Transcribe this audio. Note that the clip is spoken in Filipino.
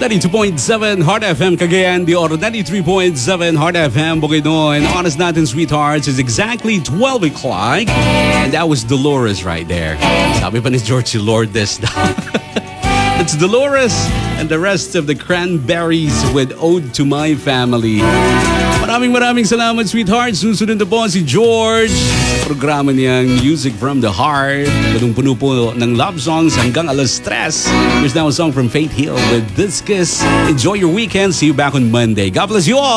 92.7 Heart FM Cagayan de Oro, 93.7 Heart FM Bukidnon. Honest Natin Sweethearts is exactly 12 o'clock. And that was Dolores right there. Sabi pa ni George, Lord this daw. It's Dolores and the rest of the Cranberries with Ode to My Family. Maraming salamat, sweethearts. Susunod na po si George sa programa niyang Music from the Heart. Punong-puno po ng love songs hanggang alas 3. Here's now a song from Faith Hill with Discus. Enjoy your weekend. See you back on Monday. God bless you all.